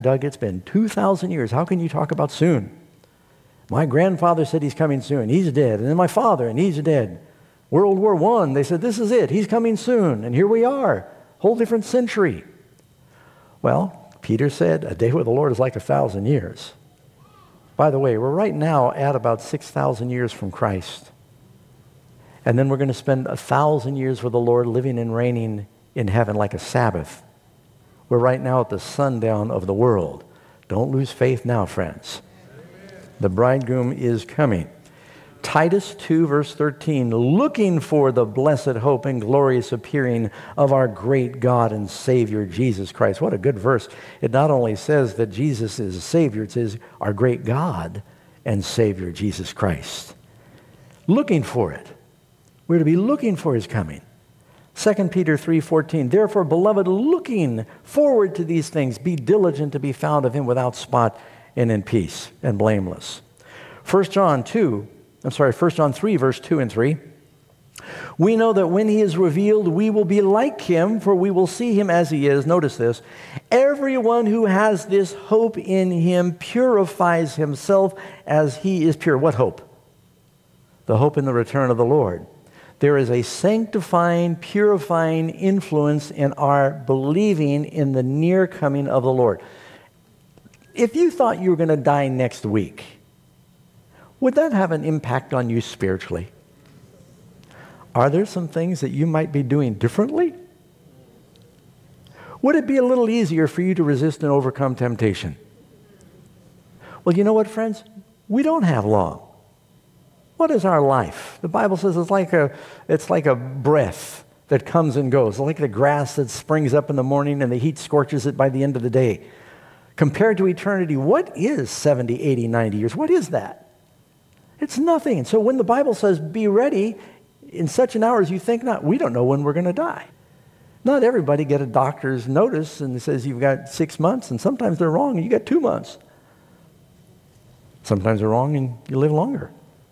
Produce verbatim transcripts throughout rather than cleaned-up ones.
Doug, it's been two thousand years. How can you talk about soon? My grandfather said he's coming soon. He's dead. And then my father, and he's dead. World War One, they said, this is it. He's coming soon. And here we are. Whole different century. Well, Peter said, a day with the Lord is like a thousand years. By the way, we're right now at about six thousand years from Christ. And then we're going to spend a thousand years with the Lord living and reigning in heaven like a Sabbath. We're right now at the sundown of the world. Don't lose faith now, friends. The bridegroom is coming. Titus two, verse thirteen, looking for the blessed hope and glorious appearing of our great God and Savior, Jesus Christ. What a good verse. It not only says that Jesus is a Savior, it says our great God and Savior, Jesus Christ. Looking for it. We're to be looking for his coming. Second Peter three fourteen, therefore, beloved, looking forward to these things, be diligent to be found of him without spot and in peace and blameless. First John two, I'm sorry, First John three, verse two and three. We know that when he is revealed, we will be like him, for we will see him as he is. Notice this. Everyone who has this hope in him purifies himself as he is pure. What hope? The hope in the return of the Lord. There is a sanctifying, purifying influence in our believing in the near coming of the Lord. If you thought you were going to die next week, would that have an impact on you spiritually? Are there some things that you might be doing differently? Would it be a little easier for you to resist and overcome temptation? Well, you know what, friends? We don't have long. What is our life? The Bible says it's like a, it's like a breath that comes and goes, it's like the grass that springs up in the morning and the heat scorches it by the end of the day. Compared to eternity, what is seventy, eighty, ninety years? What is that? It's nothing. So when the Bible says, be ready in such an hour as you think not, we don't know when we're going to die. Not everybody get a doctor's notice and it says you've got six months, and sometimes they're wrong and you got two months. Sometimes they're wrong and you live longer.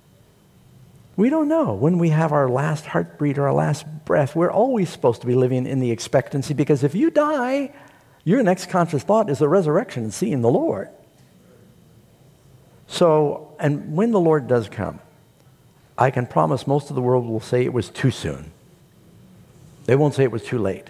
We don't know when we have our last heartbeat or our last breath. We're always supposed to be living in the expectancy, because if you die, your next conscious thought is the resurrection and seeing the Lord. So, and when the Lord does come, I can promise most of the world will say it was too soon. They won't say it was too late.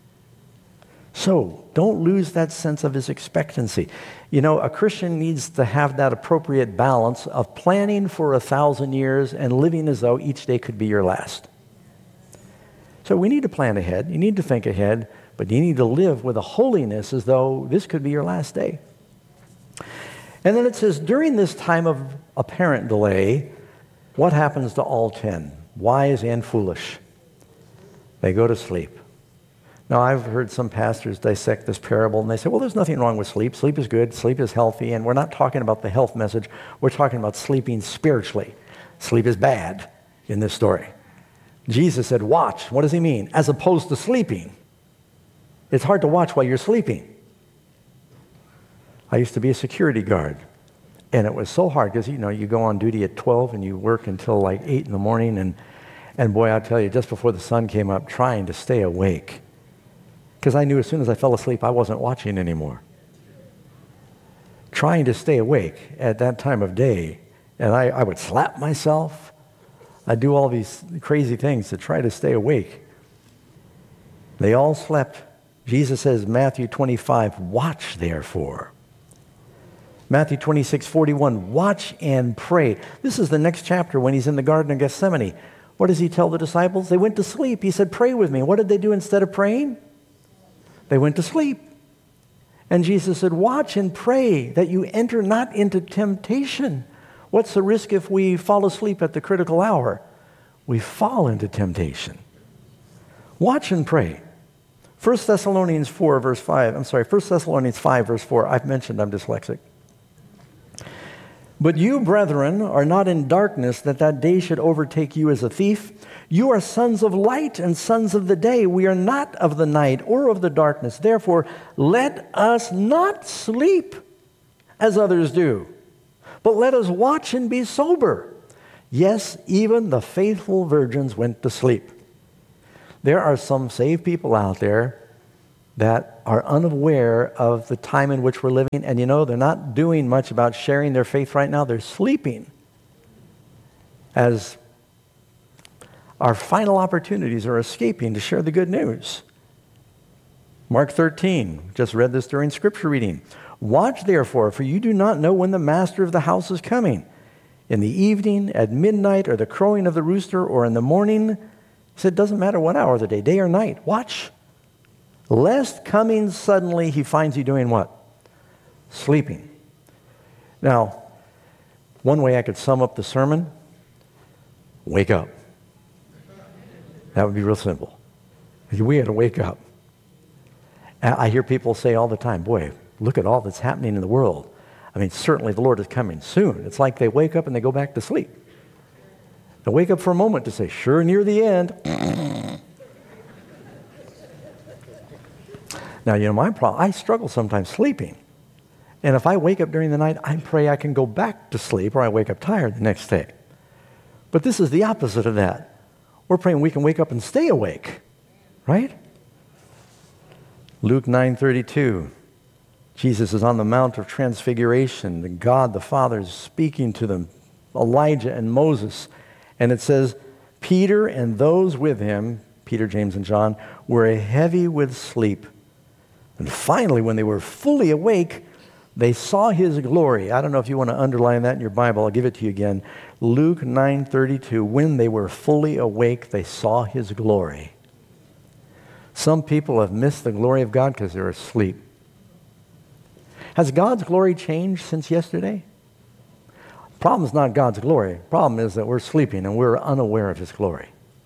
So, don't lose that sense of his expectancy. You know, a Christian needs to have that appropriate balance of planning for a thousand years and living as though each day could be your last. So we need to plan ahead. You need to think ahead, but you need to live with a holiness as though this could be your last day. And then it says, during this time of apparent delay, what happens to all ten? Wise and foolish. They go to sleep. Now, I've heard some pastors dissect this parable, and they say, well, there's nothing wrong with sleep. Sleep is good. Sleep is healthy. And we're not talking about the health message. We're talking about sleeping spiritually. Sleep is bad in this story. Jesus said, watch. What does he mean? As opposed to sleeping. It's hard to watch while you're sleeping. I used to be a security guard, and it was so hard because, you know, you go on duty at twelve and you work until like eight in the morning, and, and boy, I'll tell you, just before the sun came up, trying to stay awake. Because I knew as soon as I fell asleep, I wasn't watching anymore. Trying to stay awake at that time of day, and I, I would slap myself. I'd do all these crazy things to try to stay awake. They all slept. Jesus says, Matthew twenty-five, watch therefore. Matthew twenty-six, forty-one, watch and pray. This is the next chapter when he's in the Garden of Gethsemane. What does he tell the disciples? They went to sleep. He said, pray with me. What did they do instead of praying? They went to sleep. And Jesus said, watch and pray that you enter not into temptation. What's the risk if we fall asleep at the critical hour? We fall into temptation. Watch and pray. First Thessalonians four, verse five. I'm sorry, First Thessalonians five, verse four. I've mentioned I'm dyslexic. But you, brethren, are not in darkness, that that day should overtake you as a thief. You are sons of light and sons of the day. We are not of the night or of the darkness. Therefore, let us not sleep as others do, but let us watch and be sober. Yes, even the faithful virgins went to sleep. There are some saved people out there that are unaware of the time in which we're living. And you know, they're not doing much about sharing their faith right now. They're sleeping as our final opportunities are escaping to share the good news. Mark thirteen, just read this during scripture reading. Watch therefore, for you do not know when the master of the house is coming, in the evening, at midnight, or the crowing of the rooster, or in the morning. He said, it doesn't matter what hour of the day, day or night. Watch. Lest coming suddenly he finds you doing what? Sleeping. Now, one way I could sum up the sermon, wake up. That would be real simple. We had to wake up. I hear people say all the time, boy, look at all that's happening in the world. I mean, certainly the Lord is coming soon. It's like they wake up and they go back to sleep. They wake up for a moment to say, sure, near the end. Now, you know, my problem, I struggle sometimes sleeping. And if I wake up during the night, I pray I can go back to sleep, or I wake up tired the next day. But this is the opposite of that. We're praying we can wake up and stay awake, right? Luke nine thirty-two. Jesus is on the Mount of Transfiguration. The God the Father is speaking to them, Elijah and Moses. And it says, Peter and those with him, Peter, James, and John, were heavy with sleep. And finally, when they were fully awake, they saw his glory. I don't know if you want to underline that in your Bible. I'll give it to you again. Luke nine thirty-two. When they were fully awake, they saw his glory. Some people have missed the glory of God because they're asleep. Has God's glory changed since yesterday? Problem is not God's glory. Problem is that we're sleeping and we're unaware of his glory.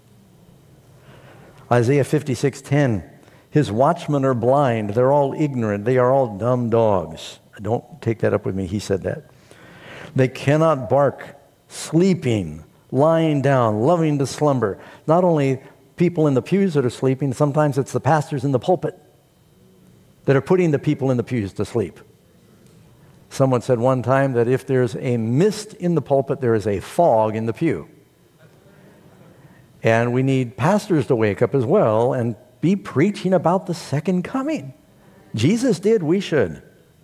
Isaiah fifty-six ten. His watchmen are blind. They're all ignorant. They are all dumb dogs. Don't take that up with me. He said that. They cannot bark, sleeping, lying down, loving to slumber. Not only people in the pews that are sleeping, sometimes it's the pastors in the pulpit that are putting the people in the pews to sleep. Someone said one time that if there's a mist in the pulpit, there is a fog in the pew. And we need pastors to wake up as well and be preaching about the second coming. Jesus did, we should.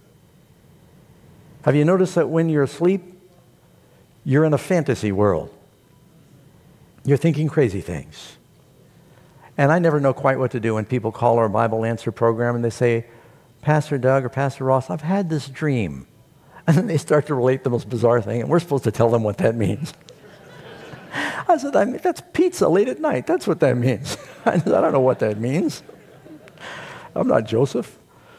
Have you noticed that when you're asleep, you're in a fantasy world? You're thinking crazy things. And I never know quite what to do when people call our Bible Answer program and they say, Pastor Doug or Pastor Ross, I've had this dream. And then they start to relate the most bizarre thing, and we're supposed to tell them what that means. I said, I mean, that's pizza late at night. That's what that means. I said, I don't know what that means. I'm not Joseph.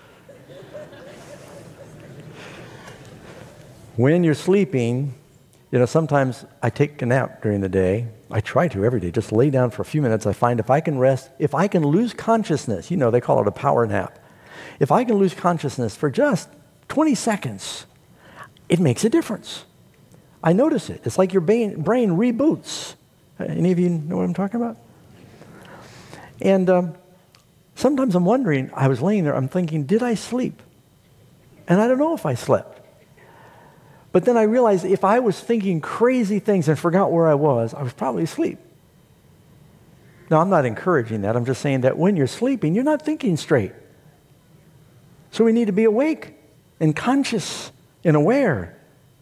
When you're sleeping, you know, sometimes I take a nap during the day. I try to every day. Just lay down for a few minutes. I find if I can rest, if I can lose consciousness, you know, they call it a power nap. If I can lose consciousness for just twenty seconds, it makes a difference. I notice it. It's like your brain, brain reboots. Any of you know what I'm talking about? And um, sometimes I'm wondering, I was laying there, I'm thinking, did I sleep? And I don't know if I slept. But then I realized if I was thinking crazy things and forgot where I was, I was probably asleep. Now, I'm not encouraging that. I'm just saying that when you're sleeping, you're not thinking straight. So we need to be awake and conscious and aware.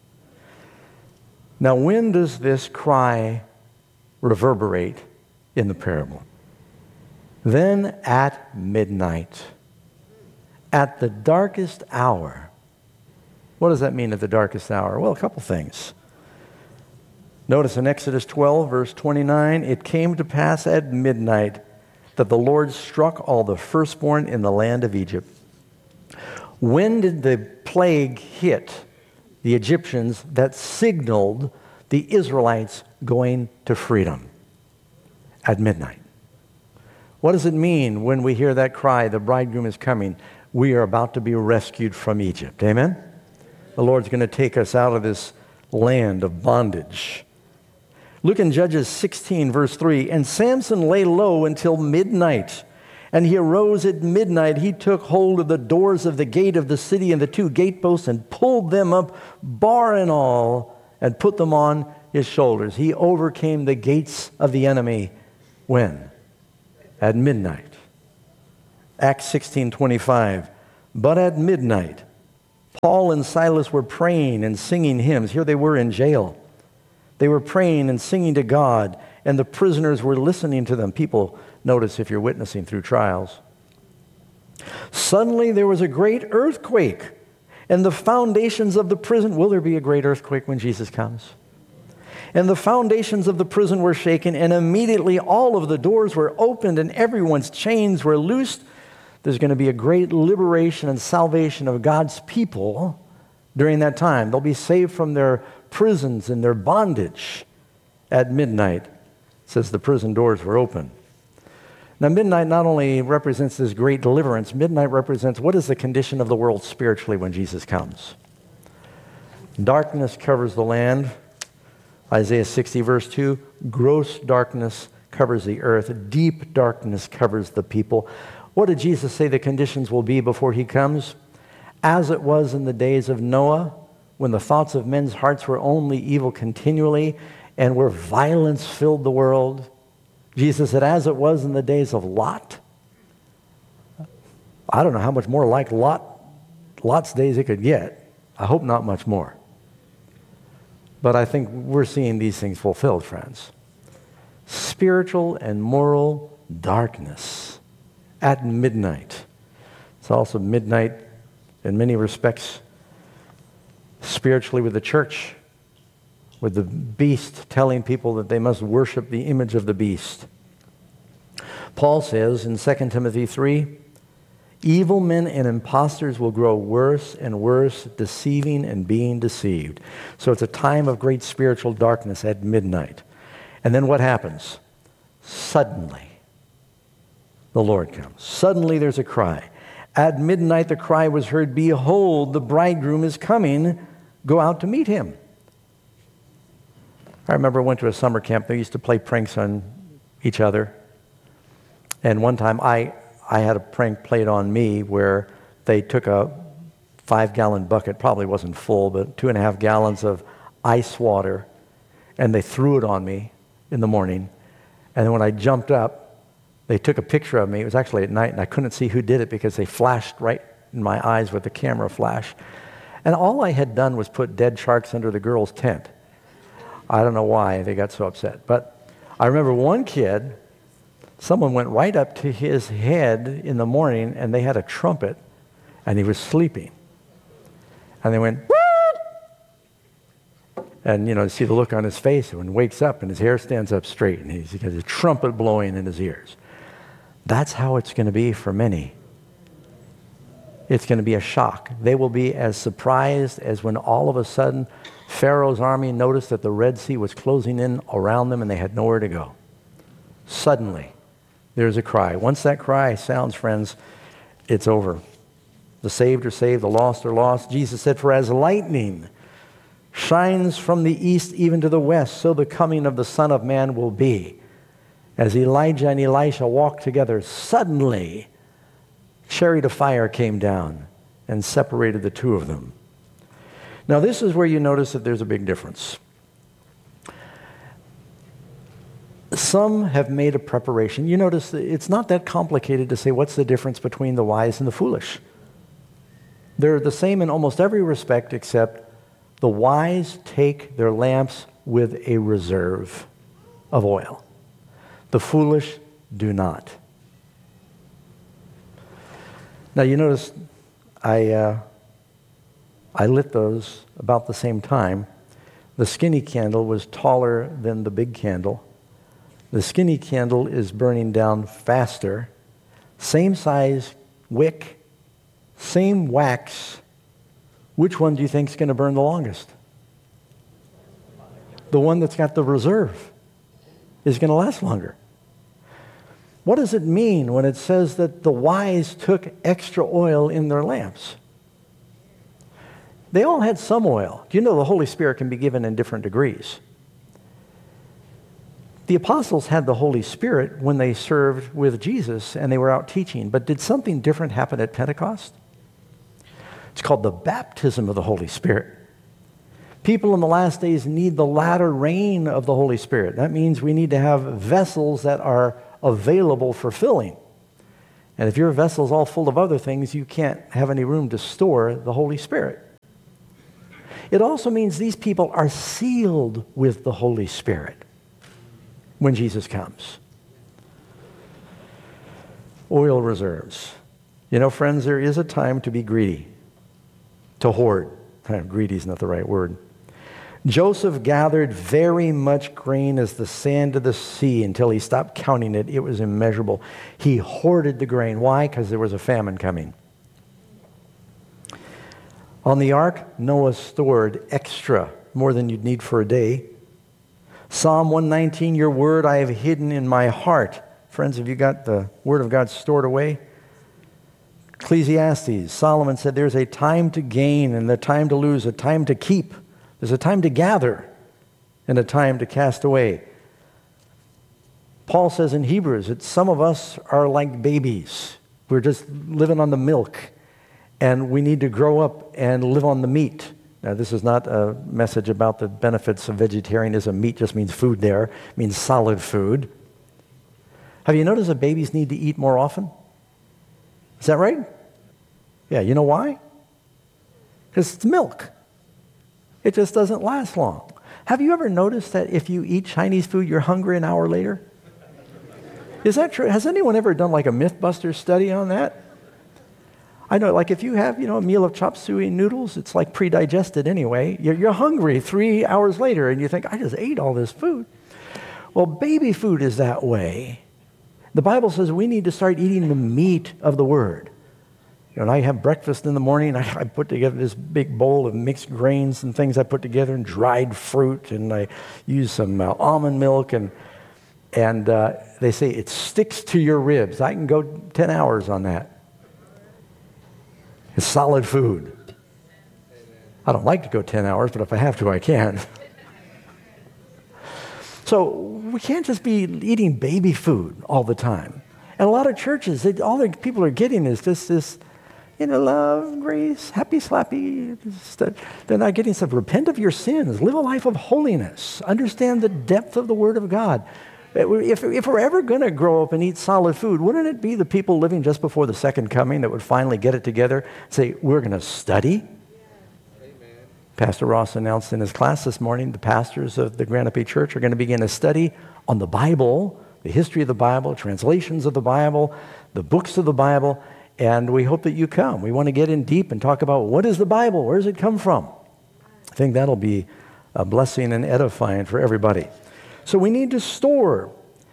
Now, when does this cry reverberate in the parable? Then at midnight, at the darkest hour. What does that mean at the darkest hour? Well, a couple things. Notice in Exodus twelve, verse twenty-nine, it came to pass at midnight that the Lord struck all the firstborn in the land of Egypt. When did the plague hit the Egyptians that signaled the Israelites going to freedom? At midnight. What does it mean when we hear that cry, the bridegroom is coming? We are about to be rescued from Egypt. Amen? The Lord's going to take us out of this land of bondage. Look in Judges sixteen, verse three. And Samson lay low until midnight. And he arose at midnight. He took hold of the doors of the gate of the city and the two gateposts and pulled them up, bar and all, and put them on his shoulders. He overcame the gates of the enemy. When? At midnight. Acts sixteen twenty-five. But at midnight, Paul and Silas were praying and singing hymns. Here they were in jail. They were praying and singing to God, and the prisoners were listening to them. People notice if you're witnessing through trials. Suddenly there was a great earthquake, and the foundations of the prison... Will there be a great earthquake when Jesus comes? And the foundations of the prison were shaken, and immediately all of the doors were opened, and everyone's chains were loosed. There's going to be a great liberation and salvation of God's people during that time. They'll be saved from their prisons and their bondage at midnight. It says the prison doors were open. Now, midnight not only represents this great deliverance, midnight represents what is the condition of the world spiritually when Jesus comes. Darkness covers the land. Isaiah sixty, verse two, gross darkness covers the earth. Deep darkness covers the people. What did Jesus say the conditions will be before he comes? As it was in the days of Noah, when the thoughts of men's hearts were only evil continually, and where violence filled the world. Jesus said, as it was in the days of Lot. I don't know how much more like Lot, Lot's days it could get. I hope not much more. But I think we're seeing these things fulfilled, friends. Spiritual and moral darkness at midnight. It's also midnight in many respects spiritually with the church, with the beast telling people that they must worship the image of the beast. Paul says in Second Timothy three, evil men and impostors will grow worse and worse, deceiving and being deceived. So it's a time of great spiritual darkness at midnight. And then what happens? Suddenly, the Lord comes. Suddenly there's a cry. At midnight the cry was heard, behold, the bridegroom is coming. Go out to meet him. I remember I went to a summer camp. They used to play pranks on each other. And one time I, I had a prank played on me where they took a five-gallon bucket, probably wasn't full, but two and a half gallons of ice water, and they threw it on me in the morning. And then when I jumped up, they took a picture of me. It was actually at night, and I couldn't see who did it because they flashed right in my eyes with the camera flash. And all I had done was put dead sharks under the girls' tent. I don't know why they got so upset. But I remember one kid, someone went right up to his head in the morning, and they had a trumpet, and he was sleeping. And they went, woo! And, you know, you see the look on his face when he wakes up and his hair stands up straight, and he's got a trumpet blowing in his ears. That's how it's going to be for many. It's going to be a shock. They will be as surprised as when all of a sudden Pharaoh's army noticed that the Red Sea was closing in around them and they had nowhere to go. Suddenly, there's a cry. Once that cry sounds, friends, it's over. The saved are saved, the lost are lost. Jesus said, for as lightning shines from the east even to the west, so the coming of the Son of Man will be. As Elijah and Elisha walked together, suddenly chariot of fire came down and separated the two of them. Now this is where you notice that there's a big difference. Some have made a preparation. You notice that it's not that complicated to say what's the difference between the wise and the foolish. They're the same in almost every respect, except the wise take their lamps with a reserve of oil. The foolish do not. Now you notice I, uh, I lit those about the same time. The skinny candle was taller than the big candle. The skinny candle is burning down faster. Same size wick, same wax. Which one do you think is going to burn the longest? The one that's got the reserve is going to last longer. What does it mean when it says that the wise took extra oil in their lamps? They all had some oil. Do you know the Holy Spirit can be given in different degrees? The apostles had the Holy Spirit when they served with Jesus and they were out teaching, but did something different happen at Pentecost? It's called the baptism of the Holy Spirit. People in the last days need the latter rain of the Holy Spirit. That means we need to have vessels that are available for filling. And if your vessel's all full of other things, you can't have any room to store the Holy Spirit. It also means these people are sealed with the Holy Spirit when Jesus comes. Oil reserves. You know, friends, there is a time to be greedy, to hoard. Greedy is not the right word. Joseph gathered very much grain as the sand of the sea until he stopped counting it. It was immeasurable. He hoarded the grain. Why? Because there was a famine coming. On the ark, Noah stored extra, more than you'd need for a day. Psalm one nineteen, your word I have hidden in my heart. Friends, have you got the word of God stored away? Ecclesiastes, Solomon said there's a time to gain and a time to lose, a time to keep. There's a time to gather and a time to cast away. Paul says in Hebrews that some of us are like babies. We're just living on the milk, and we need to grow up and live on the meat. Now, this is not a message about the benefits of vegetarianism. Meat just means food there. It means solid food. Have you noticed that babies need to eat more often? Is that right? Yeah, you know why? Because it's milk. It just doesn't last long. Have you ever noticed that if you eat Chinese food, you're hungry an hour later? Is that true? Has anyone ever done like a Mythbusters study on that? I know, like if you have, you know, a meal of chop suey noodles, it's like pre-digested anyway. You're, you're hungry three hours later, and you think, I just ate all this food. Well, baby food is that way. The Bible says we need to start eating the meat of the Word. You know, and I have breakfast in the morning. I, I put together this big bowl of mixed grains and things I put together, and dried fruit, and I use some uh, almond milk, and and uh, they say it sticks to your ribs. I can go ten hours on that. It's solid food. I don't like to go ten hours, but if I have to, I can. So we can't just be eating baby food all the time. And a lot of churches, they, all the people are getting is just this, you know, love, grace, happy, slappy. They're not getting stuff. Repent of your sins. Live a life of holiness. Understand the depth of the Word of God. If, if we're ever going to grow up and eat solid food, wouldn't it be the people living just before the second coming that would finally get it together, say, we're going to study? Pastor Ross announced in his class this morning, the pastors of the Granite Church are going to begin a study on the Bible, the history of the Bible, translations of the Bible, the books of the Bible, and we hope that you come. We want to get in deep and talk about what is the Bible? Where does it come from? I think that'll be a blessing and edifying for everybody. So we need to store.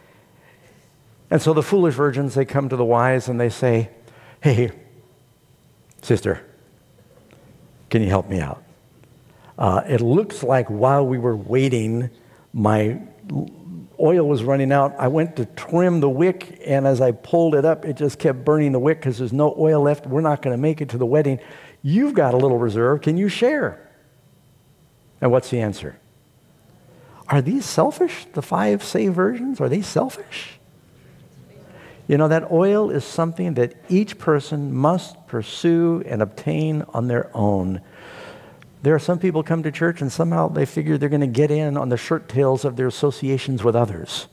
And so the foolish virgins, they come to the wise and they say, hey, sister, can you help me out? Uh, it looks like while we were waiting, my oil was running out. I went to trim the wick, and as I pulled it up, it just kept burning the wick because there's no oil left. We're not going to make it to the wedding. You've got a little reserve. Can you share? And what's the answer? Are these selfish, the five saved virgins? Are they selfish? You know, that oil is something that each person must pursue and obtain on their own. There are some people come to church and somehow they figure they're going to get in on the shirt tails of their associations with others.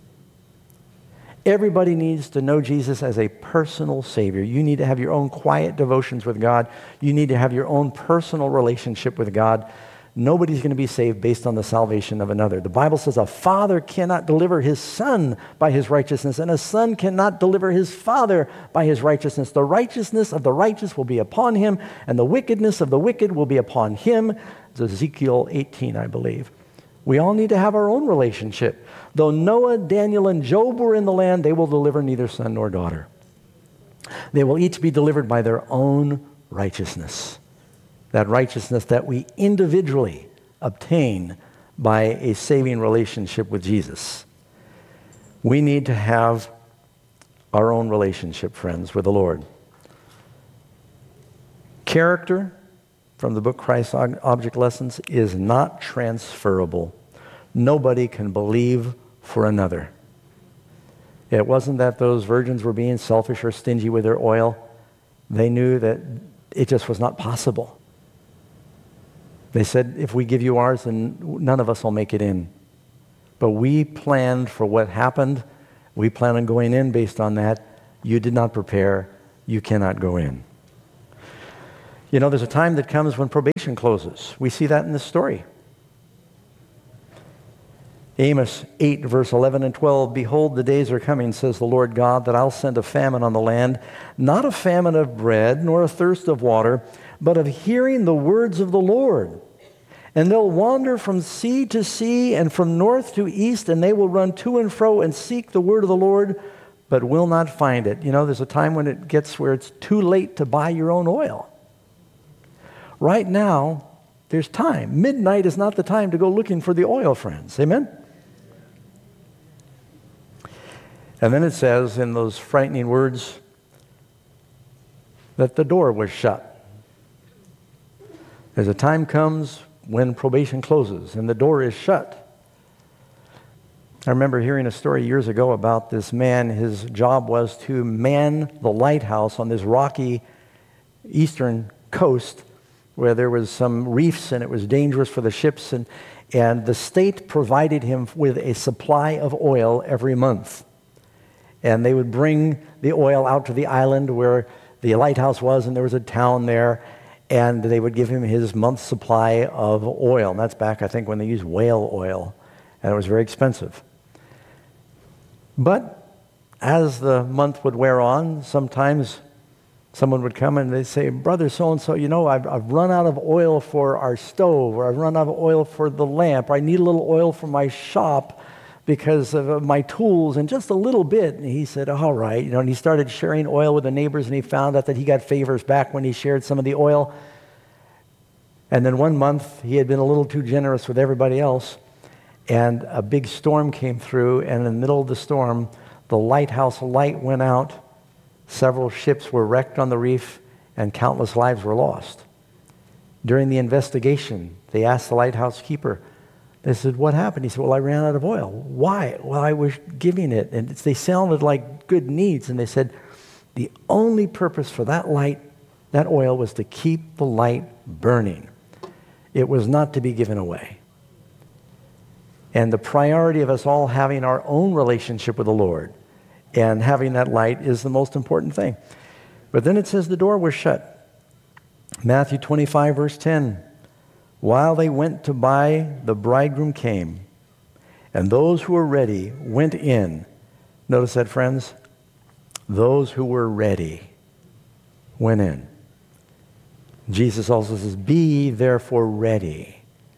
Everybody needs to know Jesus as a personal Savior. You need to have your own quiet devotions with God. You need to have your own personal relationship with God. Nobody's going to be saved based on the salvation of another. The Bible says a father cannot deliver his son by his righteousness, and a son cannot deliver his father by his righteousness. The righteousness of the righteous will be upon him, and the wickedness of the wicked will be upon him. It's Ezekiel eighteen, I believe. We all need to have our own relationship. Though Noah, Daniel, and Job were in the land, they will deliver neither son nor daughter. They will each be delivered by their own righteousness. That righteousness that we individually obtain by a saving relationship with Jesus. We need to have our own relationship, friends, with the Lord. Character, from the book Christ's Object Lessons, is not transferable. Nobody can believe for another. It wasn't that those virgins were being selfish or stingy with their oil. They knew that it just was not possible. They said, if we give you ours, then none of us will make it in. But we planned for what happened. We plan on going in based on that. you did not prepare, you cannot go in. You know, there's a time that comes when probation closes. We see that in this story. Amos eight, verse eleven and twelve, behold, the days are coming, says the Lord God, that I'll send a famine on the land, not a famine of bread, nor a thirst of water, but of hearing the words of the Lord. And they'll wander from sea to sea and from north to east, and they will run to and fro and seek the word of the Lord, but will not find it. You know, there's a time when it gets where it's too late to buy your own oil. Right now, there's time. Midnight is not the time to go looking for the oil, friends. Amen? And then it says in those frightening words that the door was shut. As a time comes when probation closes and the door is shut. I remember hearing a story years ago about this man. His job was to man the lighthouse on this rocky eastern coast where there was some reefs and it was dangerous for the ships. And, and the state provided him with a supply of oil every month. And they would bring the oil out to the island where the lighthouse was, and there was a town there, and they would give him his month's supply of oil. And that's back, I think, when they used whale oil, and it was very expensive. But as the month would wear on, sometimes someone would come and they'd say, brother so-and-so, you know, I've, I've run out of oil for our stove, or I've run out of oil for the lamp, or I need a little oil for my shop because of my tools, and just a little bit. And he said, all right. You know, and he started sharing oil with the neighbors, and he found out that he got favors back when he shared some of the oil. And then one month, he had been a little too generous with everybody else, and a big storm came through, and in the middle of the storm, the lighthouse light went out. Several ships were wrecked on the reef, and countless lives were lost. During the investigation, they asked the lighthouse keeper, they said, what happened? He said, well, I ran out of oil. Why? Well, I was giving it. And it's, they sounded like good needs. And they said, the only purpose for that light, that oil, was to keep the light burning. It was not to be given away. And the priority of us all having our own relationship with the Lord and having that light is the most important thing. But then it says the door was shut. Matthew twenty-five, verse ten. While they went to buy, the bridegroom came, and those who were ready went in. Notice that, friends? Those who were ready went in. Jesus also says, be therefore ready.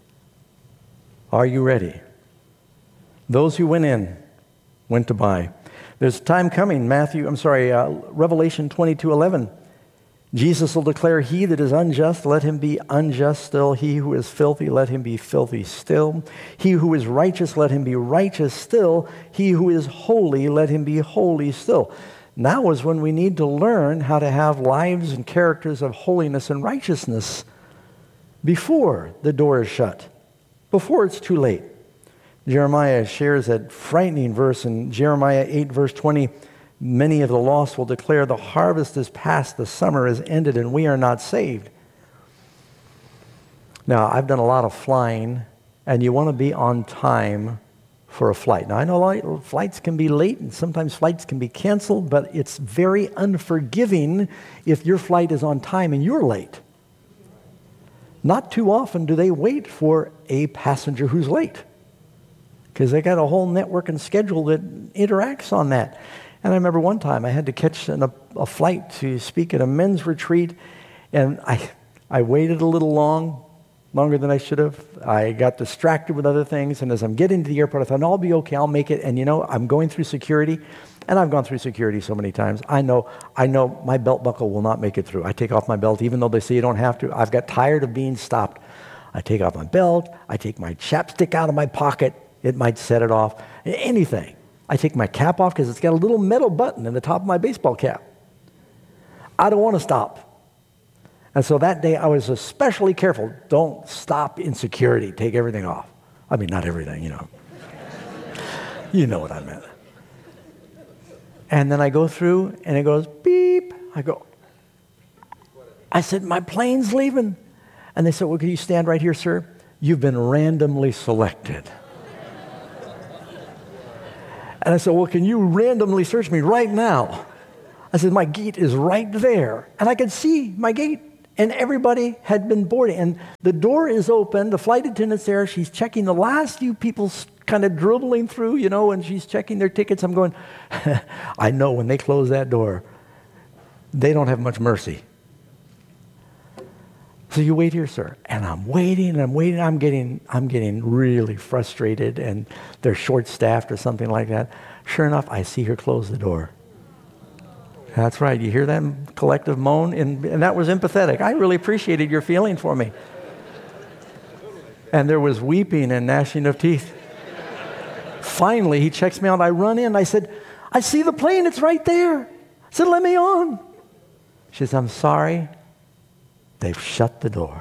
Are you ready? Those who went in went to buy. There's time coming, Matthew, I'm sorry, uh, Revelation twenty-two eleven. Jesus will declare, he that is unjust, let him be unjust still. He who is filthy, let him be filthy still. He who is righteous, let him be righteous still. He who is holy, let him be holy still. Now is when we need to learn how to have lives and characters of holiness and righteousness before the door is shut, before it's too late. Jeremiah shares that frightening verse in Jeremiah eight, verse twenty. Many of the lost will declare, the harvest is past, the summer is ended, and we are not saved. Now, I've done a lot of flying, and you want to be on time for a flight. Now, I know a lot, flights can be late, and sometimes flights can be canceled, but it's very unforgiving if your flight is on time and you're late. Not too often do they wait for a passenger who's late, because they got a whole network and schedule that interacts on that. And I remember one time I had to catch an, a, a flight to speak at a men's retreat, and I I waited a little long, longer than I should have. I got distracted with other things, and as I'm getting to the airport, I thought, no, I'll be okay, I'll make it. And you know, I'm going through security, and I've gone through security so many times. I know, I know my belt buckle will not make it through. I take off my belt, even though they say you don't have to. I've got tired of being stopped. I take off my belt, I take my chapstick out of my pocket, it might set it off, anything. I take my cap off because it's got a little metal button in the top of my baseball cap. I don't want to stop. And so that day I was especially careful. Don't stop in security. Take everything off. I mean, not everything, you know. You know what I meant. And then I go through and it goes beep. I go, I said, my plane's leaving. And they said, well, can you stand right here, sir? You've been randomly selected. And I said, well, can you randomly search me right now? I said, my gate is right there. And I could see my gate. And everybody had been boarding. And the door is open. The flight attendant's there. She's checking the last few people kind of dribbling through, you know, and she's checking their tickets. I'm going, I know when they close that door, they don't have much mercy. So you wait here, sir. And I'm waiting and I'm waiting. I'm getting, I'm getting really frustrated and they're short-staffed or something like that. Sure enough, I see her close the door. That's right. You hear that collective moan? And, and that was empathetic. I really appreciated your feeling for me. And there was weeping and gnashing of teeth. Finally, he checks me out. I run in. I said, I see the plane. It's right there. I said, let me on. She says, I'm sorry. They've shut the door.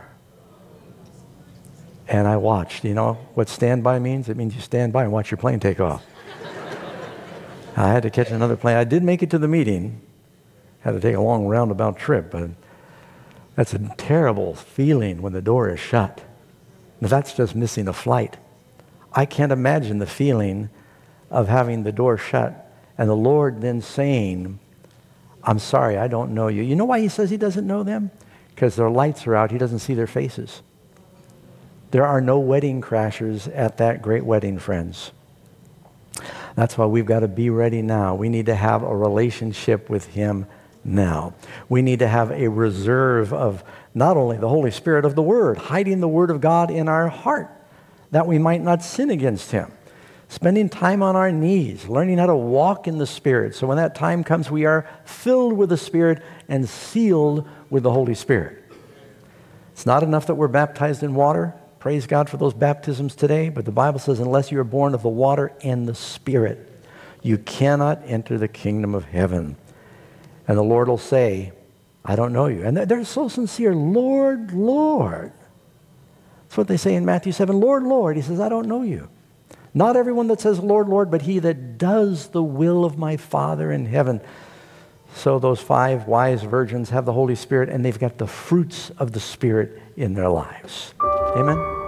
And I watched. You know what standby means? It means you stand by and watch your plane take off. I had to catch another plane. I did make it to the meeting. Had to take a long roundabout trip, but that's a terrible feeling when the door is shut. Now, that's just missing a flight. I can't imagine the feeling of having the door shut and the Lord then saying, I'm sorry, I don't know you. You know why he says he doesn't know them? Because their lights are out. He doesn't see their faces. There are no wedding crashers at that great wedding, friends. That's why we've got to be ready now. We need to have a relationship with him now. We need to have a reserve of not only the Holy Spirit, of the Word, hiding the Word of God in our heart, that we might not sin against him. Spending time on our knees, learning how to walk in the Spirit. So when that time comes, we are filled with the Spirit and sealed with the Holy Spirit. It's not enough that we're baptized in water. Praise God for those baptisms today. But the Bible says, unless you are born of the water and the Spirit, you cannot enter the kingdom of heaven. And the Lord will say, I don't know you. And they're so sincere, Lord, Lord. That's what they say in Matthew seven, Lord, Lord. He says, I don't know you. Not everyone that says, Lord, Lord, but he that does the will of my Father in heaven. So those five wise virgins have the Holy Spirit, and they've got the fruits of the Spirit in their lives. Amen?